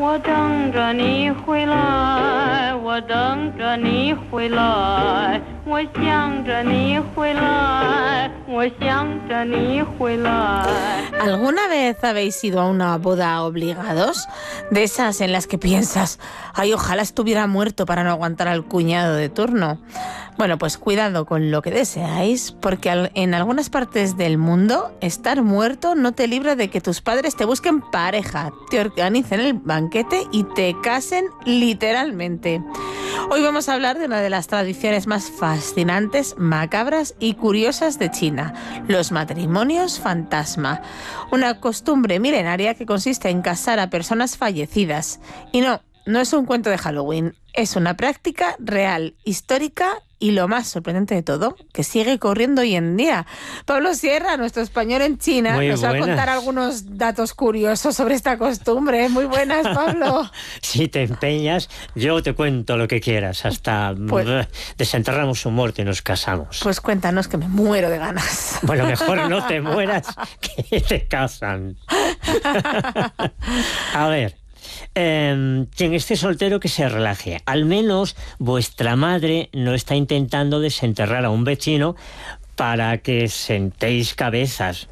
我等着你回来，我等着你回来，我想着你回来，我想着你回来。 ¿Alguna vez habéis ido a una boda obligados? De esas en las que piensas, ay, ojalá estuviera muerto para no aguantar al cuñado de turno. Bueno, pues cuidado con lo que deseáis, porque en algunas partes del mundo estar muerto no te libra de que tus padres te busquen pareja, te organicen el banquete y te casen literalmente. Hoy vamos a hablar de una de las tradiciones más fascinantes, macabras y curiosas de China, los matrimonios fantasma. Una costumbre milenaria que consiste en casar a personas fallecidas. Y no es un cuento de Halloween, es una práctica real, histórica y lo más sorprendente de todo, que sigue corriendo hoy en día. Pablo Sierra, nuestro español en China, nos va a contar algunos datos curiosos sobre esta costumbre. Muy buenas, Pablo. Si te empeñas, yo te cuento lo que quieras, hasta desenterramos un muerto y nos casamos. Pues cuéntanos, que me muero de ganas. Bueno, mejor no te mueras, que te casan. A ver, quien esté soltero que se relaje. Al menos vuestra madre no está intentando desenterrar a un vecino para que sentéis cabezas.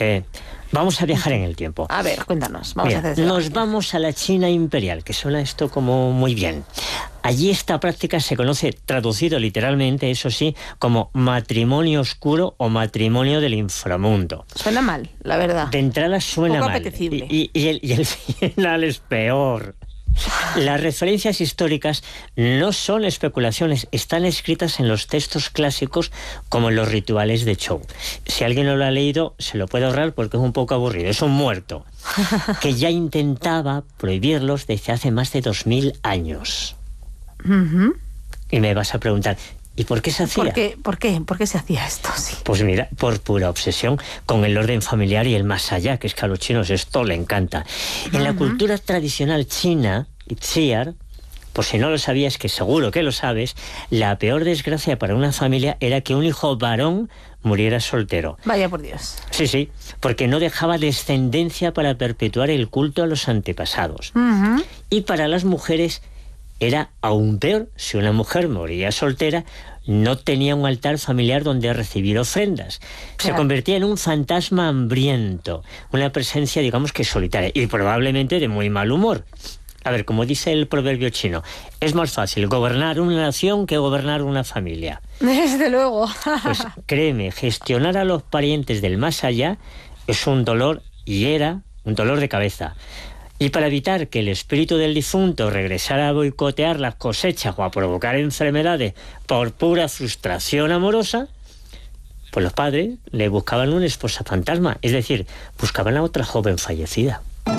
Vamos a viajar en el tiempo. A ver, cuéntanos. Nos vamos a la China imperial, que suena esto como muy bien. Allí esta práctica se conoce, traducido literalmente, eso sí, como matrimonio oscuro o matrimonio del inframundo. Suena mal, la verdad. De entrada suena poco mal. Apetecible. Y el final es peor. Las referencias históricas no son especulaciones, están escritas en los textos clásicos como en los rituales de Chou. Si alguien no lo ha leído, se lo puede ahorrar porque es un poco aburrido. Es un muerto que ya intentaba prohibirlos desde hace más de 2000 años. Uh-huh. Y me vas a preguntar, ¿y por qué se hacía? ¿Por qué se hacía esto? Sí. Pues mira, por pura obsesión con el orden familiar y el más allá, que es que a los chinos esto le encanta. En la cultura tradicional china, Xiar, por si no lo sabías, que seguro que lo sabes, la peor desgracia para una familia era que un hijo varón muriera soltero. Vaya por Dios. Sí, porque no dejaba descendencia para perpetuar el culto a los antepasados. Uh-huh. Y para las mujeres era aún peor. Si una mujer moría soltera, no tenía un altar familiar donde recibir ofrendas. Claro. Se convertía en un fantasma hambriento, una presencia, digamos que solitaria, y probablemente de muy mal humor. A ver, como dice el proverbio chino, es más fácil gobernar una nación que gobernar una familia. Desde luego. Pues créeme, gestionar a los parientes del más allá es un dolor, y era un dolor de cabeza. Y para evitar que el espíritu del difunto regresara a boicotear las cosechas o a provocar enfermedades por pura frustración amorosa, pues los padres le buscaban una esposa fantasma, es decir, buscaban a otra joven fallecida.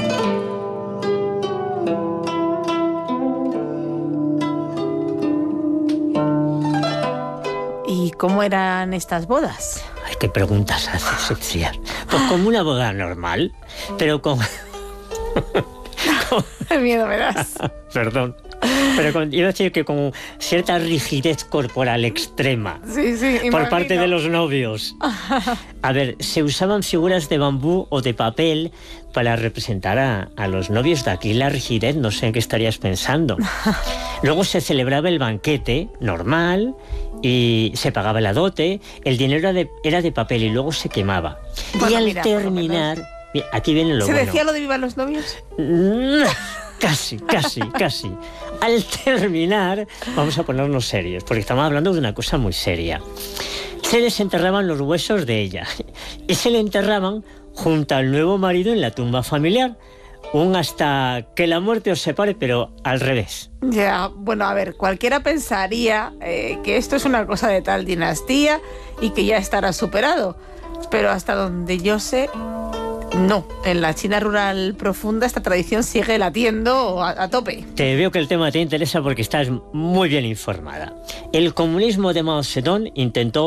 ¿Y cómo eran estas bodas? Ay, ¿qué preguntas haces, Xiar? Pues como una boda normal, pero con... Qué miedo me das. Perdón. Pero iba a decir que con cierta rigidez corporal extrema. Sí, por parte de los novios. A ver, se usaban figuras de bambú o de papel para representar a los novios. De aquí la rigidez, no sé en qué estarías pensando. Luego se celebraba el banquete normal y se pagaba la dote. El dinero era de papel y luego se quemaba. Bueno, y al terminar... Mira, aquí viene lo bueno. ¿Se decía lo de vivan los novios? Casi. Al terminar, vamos a ponernos serios, porque estamos hablando de una cosa muy seria. Se desenterraban los huesos de ella y se le enterraban junto al nuevo marido en la tumba familiar, hasta que la muerte os separe, pero al revés. Ya, bueno, a ver, cualquiera pensaría que esto es una cosa de tal dinastía y que ya estará superado, pero hasta donde yo sé... No, en la China rural profunda esta tradición sigue latiendo a tope. Te veo que el tema te interesa porque estás muy bien informada. El comunismo de Mao Zedong intentó